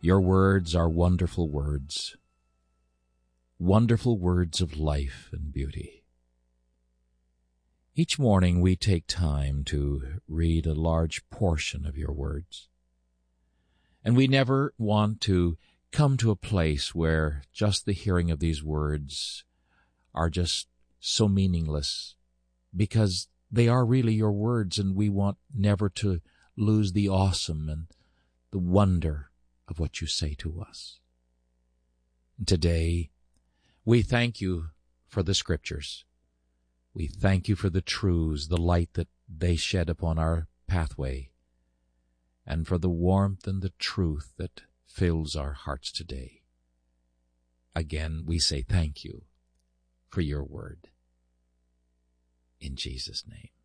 Your words are wonderful words of life and beauty. Each morning we take time to read a large portion of your words, and we never want to come to a place where just the hearing of these words are just so meaningless, because they are really your words, and we want never to lose the awesome and the wonder of what you say to us. Today, we thank you for the Scriptures. We thank you for the truths, the light that they shed upon our pathway, and for the warmth and the truth that fills our hearts today. Again, we say thank you for your word. In Jesus' name.